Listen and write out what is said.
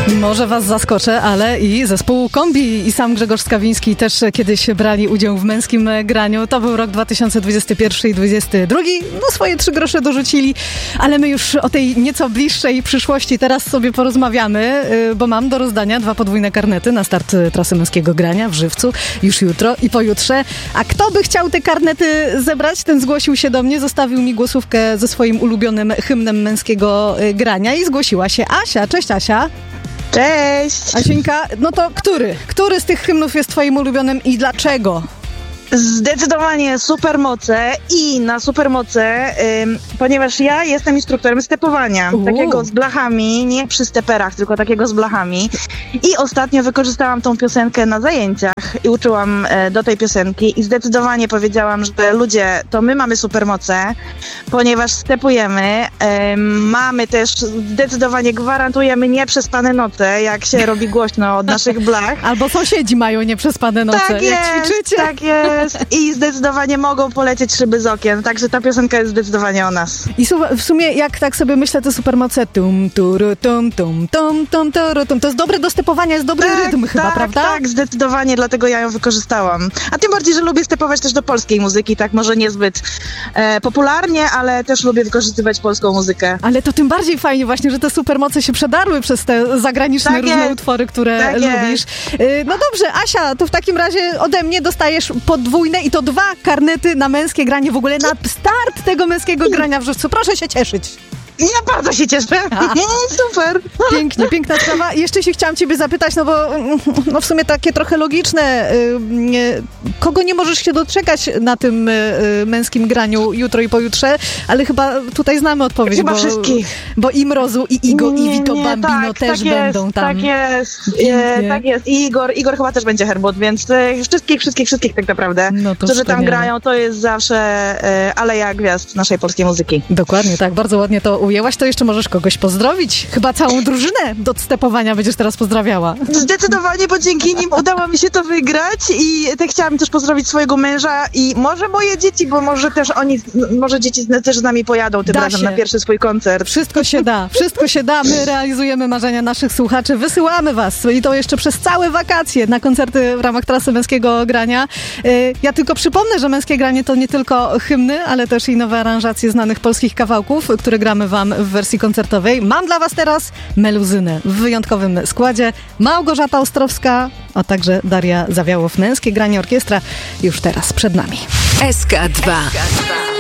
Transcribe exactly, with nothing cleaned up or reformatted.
Może was zaskoczę, ale i zespół Kombi i sam Grzegorz Skawiński też kiedyś brali udział w męskim graniu. To był rok dwa tysiące dwudziesty pierwszy i dwudziesty drugi. No swoje trzy grosze dorzucili, ale my już o tej nieco bliższej przyszłości teraz sobie porozmawiamy, bo mam do rozdania dwa podwójne karnety na start trasy męskiego grania w Żywcu już jutro i pojutrze. A kto by chciał te karnety zebrać, ten zgłosił się do mnie, zostawił mi głosówkę ze swoim ulubionym hymnem męskiego grania i zgłosiła się Asia. Cześć Asia. Cześć! Asieńka, no to który? Który z tych hymnów jest twoim ulubionym i dlaczego? Zdecydowanie supermoce i na supermoce, ym, ponieważ ja jestem instruktorem stepowania, Uuu. takiego z blachami, nie przy steperach, tylko takiego z blachami. I ostatnio wykorzystałam tą piosenkę na zajęciach i uczyłam e, do tej piosenki i zdecydowanie powiedziałam, że ludzie, to my mamy supermoce, ponieważ stepujemy, ym, mamy też, zdecydowanie gwarantujemy nieprzespane noce, jak się robi głośno od naszych blach. Albo sąsiedzi mają nieprzespane noce, Tak jak jest, ćwiczycie. tak jest. I zdecydowanie mogą polecieć szyby z okien, także ta piosenka jest zdecydowanie o nas. I su- w sumie, jak tak sobie myślę, te supermoce tum, turu, tum, tum, tum, tum, turu, tum. To jest dobre do stepowania, jest dobry Tak, rytm chyba, tak, prawda? Tak, zdecydowanie, dlatego ja ją wykorzystałam. A tym bardziej, że lubię stepować też do polskiej muzyki, tak może niezbyt e, popularnie, ale też lubię wykorzystywać polską muzykę. Ale to tym bardziej fajnie właśnie, że te supermoce się przedarły przez te zagraniczne Tak różne jest. utwory, które Tak lubisz. jest. Y, No dobrze, Asia, to w takim razie ode mnie dostajesz podwójne i to dwa karnety na męskie granie, w ogóle na start tego męskiego grania w Żywcu. Proszę się cieszyć. Ja bardzo się cieszę. Super. Pięknie, piękna sprawa. I jeszcze się chciałam ciebie zapytać, no bo no w sumie takie trochę logiczne. y, Kogo nie możesz się doczekać na tym y, męskim graniu jutro i pojutrze, ale chyba tutaj znamy odpowiedź. Chyba bo, wszystkich. Bo i Mrozu, i Igo, Nie, i Vito nie, Bambino tak, też tak będą jest, tam. Tak jest, Pięknie. e, tak jest. I Igor, Igor chyba też będzie Herbut, więc e, wszystkich, wszystkich, wszystkich tak naprawdę, No to którzy tam wspaniale. grają, to jest zawsze e, aleja gwiazd naszej polskiej muzyki. Dokładnie, tak. Bardzo ładnie to ujęłaś. To jeszcze możesz kogoś pozdrowić. Chyba całą drużynę do stepowania będziesz teraz pozdrawiała. Zdecydowanie, bo dzięki nim udało mi się to wygrać i te chciałam też pozdrowić swojego męża i może moje dzieci, bo może też oni, może dzieci z- też z nami pojadą tym Da razem się. na pierwszy swój koncert. Wszystko się da, wszystko się da. My realizujemy marzenia naszych słuchaczy, wysyłamy was i to jeszcze przez całe wakacje na koncerty w ramach trasy męskiego grania. Y, Ja tylko przypomnę, że męskie granie to nie tylko hymny, ale też i nowe aranżacje znanych polskich kawałków, które gramy wam w wersji koncertowej. Mam dla was teraz Meluzynę w wyjątkowym składzie. Małgorzata Ostrowska, a także Daria Zawiałow. Męskie granie orkiestra już teraz przed nami. S K dwa.